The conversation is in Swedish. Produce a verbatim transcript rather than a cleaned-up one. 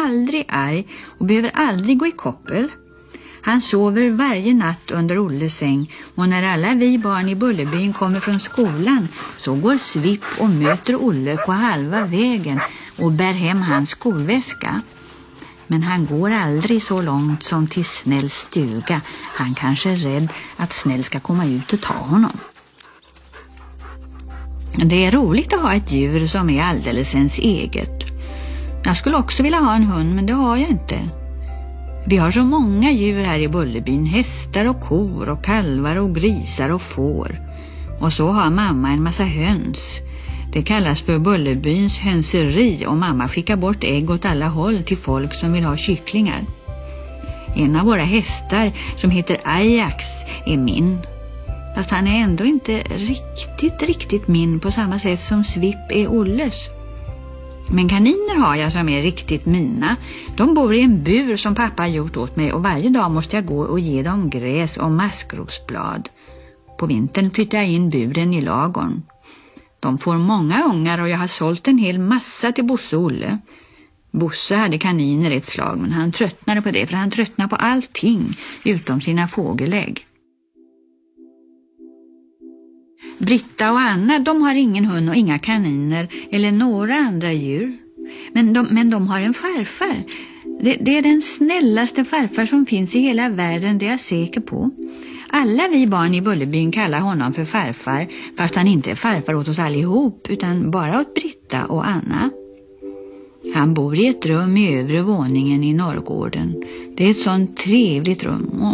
aldrig arg och behöver aldrig gå i koppel. Han sover varje natt under Olles säng, och när alla vi barn i Bullerbyn kommer från skolan så går Svipp och möter Olle på halva vägen och bär hem hans skolväska. Men han går aldrig så långt som till Snälls stuga. Han kanske är rädd att Snäll ska komma ut och ta honom. Det är roligt att ha ett djur som är alldeles ens eget. Jag skulle också vilja ha en hund, men det har jag inte. Vi har så många djur här i Bullerbyn. Hästar och kor och kalvar och grisar och får. Och så har mamma en massa höns. Det kallas för Bullerbyns hönseri, och mamma skickar bort ägg åt alla håll till folk som vill ha kycklingar. En av våra hästar, som heter Ajax, är min. Fast han är ändå inte riktigt, riktigt min på samma sätt som Svipp är Olles. Men kaniner har jag som är riktigt mina. De bor i en bur som pappa har gjort åt mig, och varje dag måste jag gå och ge dem gräs och maskrosblad. På vintern flyttar jag in buren i lagorn. De får många ungar, och jag har sålt en hel massa till Bosse och Olle. Bosse hade kaniner ett slag, men han tröttnade på det, för han tröttnade på allting utom sina fågelägg. Britta och Anna, de har ingen hund och inga kaniner eller några andra djur. Men de, men de har en farfar. Det, det är den snällaste farfar som finns i hela världen, det är jag säker på. Alla vi barn i Bullerbyn kallar honom för farfar, fast han inte är farfar åt oss allihop, utan bara åt Britta och Anna. Han bor i ett rum i övre våningen i Norrgården. Det är ett sånt trevligt rum.